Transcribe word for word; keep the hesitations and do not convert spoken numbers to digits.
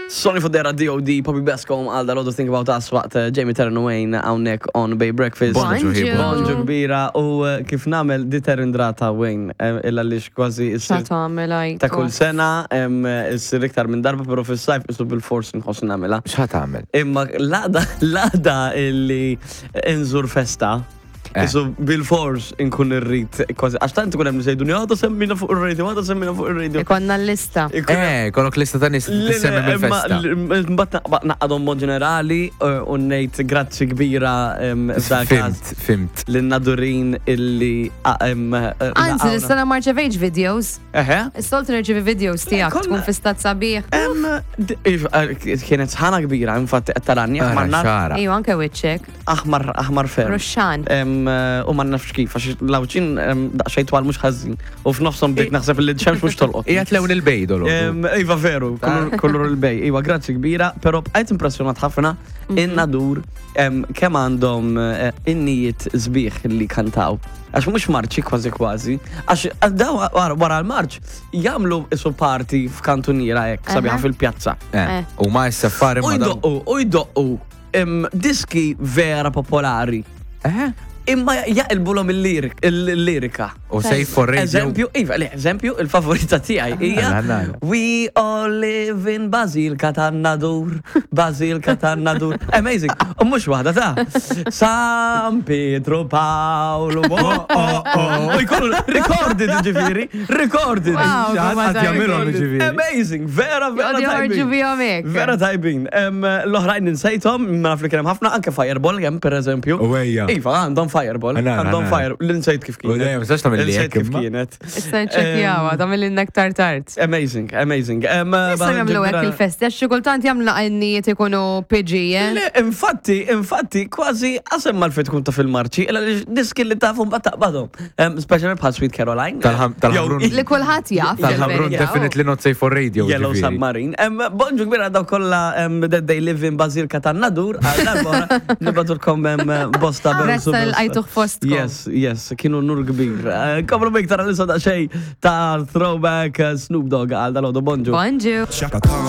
Sony Fodera D O D, Poppy Bescom, għal dal-għodu Think About Us waqt Jamie Terran Wayne għawnek on Bay Breakfast. Bonġu, Bonġu kbira u kif namel di Terrandrata Wayne, illa lix kważi Xatu għamela ta' kull sena, s-sir iktar minn darba, pero fil-sajf isu bil-fors nħos namela. X'ħat għamel? Imma lada, lada illi inżur festa. Isu bil-fors inkun irrit kważi. Għax tant ikun hemm sejdu għada semmina fuq ir-radio, għada semmina fuq ir-radio. Ikonna l-lista. Eh, kollok lista ta' nis semmi bil-festa. Mbatt naqadhom mod ġenerali u ngħid grazzi kbira Fimt, fimt. l-nadurin illi Anzi, l-istana marċevejġ videos. Eħe? Istolt nerġivi videos tijak, tkun fistat sabiħ. Kienet sħana kbira, infatti għattaranja. Iju, anke wiċċek. Aħmar, aħmar ferm. Ruxxan. U ma nafx kif, għax lawċin daqxej twal mux ħazzin. U f'nofsom bdejt naħseb li d-xemx mux tolqot. Ijat lewn il-bej dolu. Iva veru, kollur il-bej. Iva, grazzi kbira, pero bqajt impressjonat ħafna in-nadur kemm għandhom in-nijiet zbieħ li kantaw. Għax mux marċi kważi kważi. Għax daw wara l-marċ jamlu isu parti f'kantuniera ek, sabiħa fil-pjazza. U ma s-saffari ma daw. U jdoqqu diski vera popolari. Imma jaqilbulhom il-lirika. U Safe for Radio. Eżempju, iva, eżempju, il-favorita tiegħi hija We all live in Basilka tan-Nadur, Basilka tan-Nadur. Amazing. U mhux waħda ta' San Pietro Paolo. U jkollu recorded ġifieri, recorded. Amazing, vera vera tajbin. Vera tajbin. L-oħrajn insejthom, ma naf li kien hemm ħafna anke Fireball hemm pereżempju. Iva, għandhom Fireball. Għandhom Fireball. L-insejt kif kienet. L-insejt kif kienet. Istanċekjawa, tamil il-nektar tart. Amazing, amazing. Issa jamlu għek il-festi, għax xikultant jamlu għannijiet ikunu P G, eh? Infatti, infatti, kważi għasem mal-fit kun ta' fil-marċi, diski li ta' fum battaqbadom. Specialment bħal Sweet Caroline. Tal-ħamrun. Li kullħat jaf. Tal-ħamrun definitely not safe for radio. Yellow Submarine. Bonġu kbira daw kolla That They Live in Basilka tan-Nadur, għal-għarbora, nibatulkom bosta għajtuħ fostkom. Yes, yes, kienu nur kbir. Komru bik tara li soda xej ta' throwback Snoop Dogg għal dal-għodu bonġu. Bonġu.